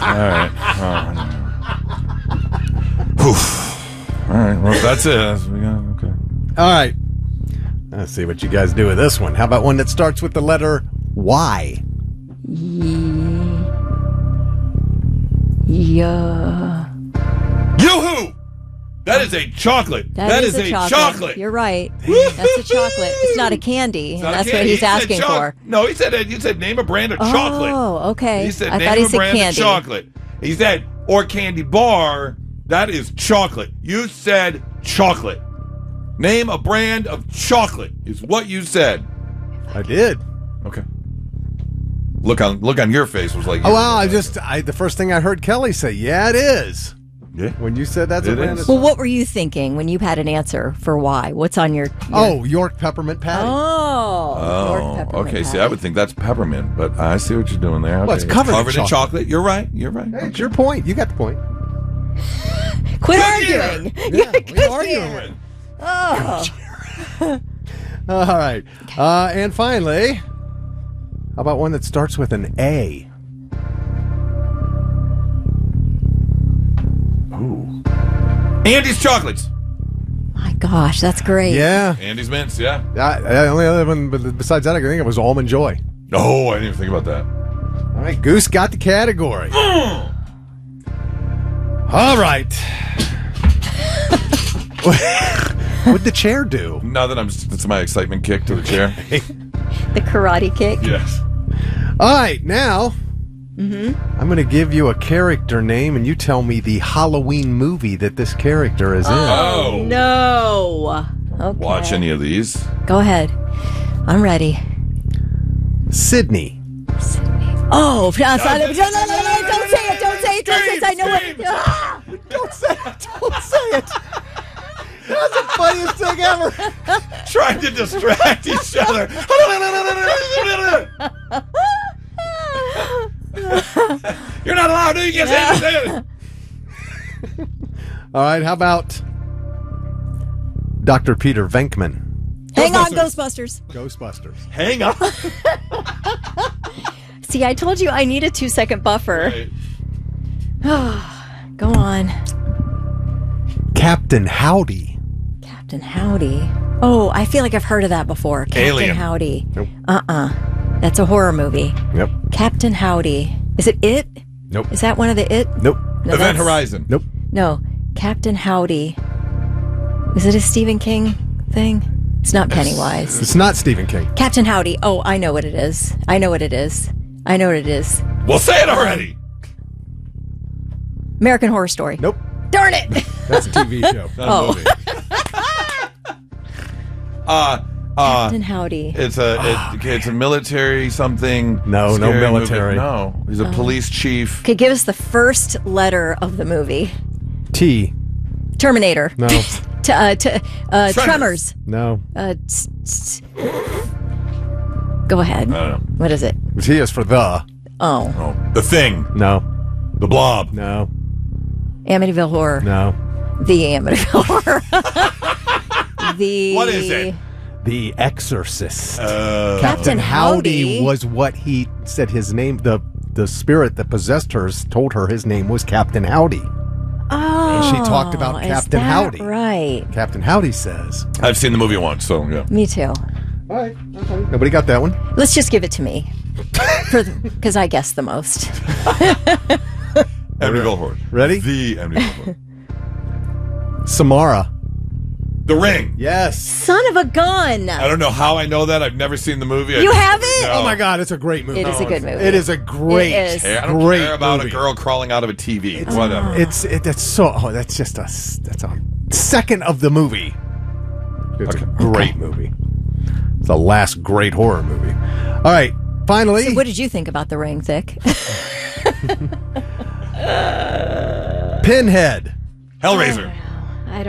right. Poof. All right. Well, that's it. Okay. All right. Let's see what you guys do with this one. How about one that starts with the letter Y? Yeah. Yoo-hoo! That is a chocolate. That is a chocolate. You're right. That's a chocolate. It's not a candy. Not that's a candy. what he's He said asking for. No, he said name a brand of chocolate. Oh, okay. He said I name thought he a said brand candy. of chocolate. He said or candy bar. That is chocolate. You said chocolate. Name a brand of chocolate is what you said. I did. Okay. Look on your face was like. Oh wow! The first thing I heard Kelly say, yeah, it is. Yeah. When you said that's a brand of Well, what were you thinking when you had an answer for why? What's on your York peppermint patty. York peppermint okay. patty. See, I would think that's peppermint, but I see what you're doing there. Okay. Well, it's covered in chocolate. You're right. You're right. Hey, it's your point. You got the point. Quit arguing. Yeah, what are you arguing with? Oh. All right. And finally, how about one that starts with an A? Ooh. Andy's Chocolates. My gosh, that's great. Yeah. Andy's Mints, yeah. The only other one besides that I think it was Almond Joy. Oh, I didn't even think about that. All right, Goose got the category. All right. What'd the chair do? Now that it's my excitement kick to the chair. The karate kick. Yes. All right, now I'm going to give you a character name, and you tell me the Halloween movie that this character is in. Oh, no. Okay. Watch any of these. Go ahead. I'm ready. Sydney. Oh, don't say it. Don't say it. Don't say it. I know what. Don't say it. Don't say it. That's the funniest thing ever. Trying to distract each other. You're not allowed to. You can't say it. All right, how about Dr. Peter Venkman? Hang on, Ghostbusters. Ghostbusters. Hang on. See, I told you I need a 2-second buffer. Right. Go on. Captain Howdy. Captain Howdy. Oh, I feel like I've heard of that before. Captain Alien. Howdy. Nope. That's a horror movie. Yep. Captain Howdy. Is it It? Nope. Is that one of the It? Nope. No, Event that's- Horizon. Nope. No. Captain Howdy. Is it a Stephen King thing? It's not Pennywise. It's not Stephen King. Captain Howdy. Oh, I know what it is. I know what it is. Well, say it already. American Horror Story. Nope. Darn it! That's a TV show. Not a movie. Captain Howdy. It's a military something. No scary military. movie. No, he's a police chief. Okay, give us the first letter of the movie. T. Terminator. No. Tremors. No. Go ahead. I don't know. What is it? T is for the. Oh, Oh, The Thing. No. The Blob. No. Amityville Horror. No. The Amityville Horror. What is it? The Exorcist. Captain Howdy was what he said his name. The spirit that possessed her told her his name was Captain Howdy. Oh, And she talked about is Captain that Howdy. Right. Captain Howdy says. I've seen the movie once, so yeah. Me too. All right. Okay. Nobody got that one. Let's just give it to me, because I guessed the most. Amityville Horror. Ready? The Amityville Horror. Samara. The Ring. Yes. Son of a gun! I don't know how I know that. I've never seen the movie. You haven't? No. Oh my God! It's a great movie. It is a good movie. It is a great. It is. Hey, I don't Great care about movie. a girl crawling out of a TV. Whatever. That's so. Oh, that's just that's a second of the movie. It's a great movie. It's the last great horror movie. All right. Finally, So what did you think about The Ring, Thick? Pinhead. Hellraiser.